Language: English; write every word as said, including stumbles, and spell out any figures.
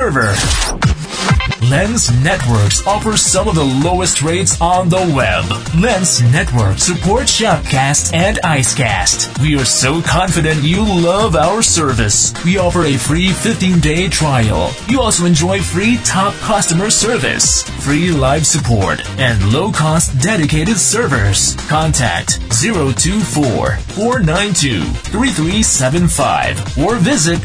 server. Lens Networks offers some of the lowest rates on the web. Lens Networks supports Shoutcast and Icecast. We are so confident you love our service. We offer a free fifteen-day trial. You also enjoy free top customer service, free live support, and low-cost dedicated servers. Contact zero two four, four nine two, three three seven five or visit